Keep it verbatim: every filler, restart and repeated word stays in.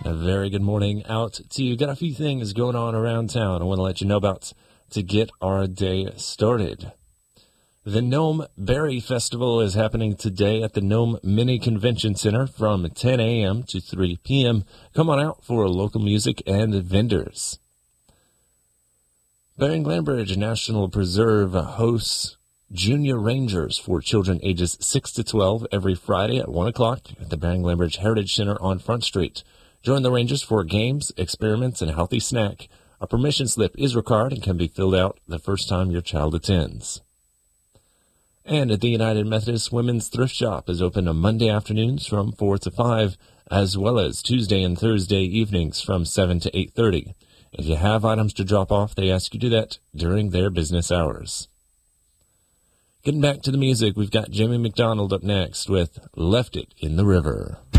A very good morning out to you. Got a few things going on around town I want to let you know about to get our day started. The Nome Berry Festival is happening today at the Nome Mini Convention Center from ten a.m. to three p.m. Come on out for local music and vendors. Bering-Glanbridge National Preserve hosts Junior Rangers for children ages six to twelve every Friday at one o'clock at the Bering-Glanbridge Heritage Center on Front Street. Join the Rangers for games, experiments, and a healthy snack. A permission slip is required and can be filled out the first time your child attends. And at the United Methodist Women's Thrift Shop is open on Monday afternoons from four to five, as well as Tuesday and Thursday evenings from seven to eight thirty. If you have items to drop off, they ask you to do that during their business hours. Getting back to the music, we've got Jimmy McDonald up next with Left It in the River.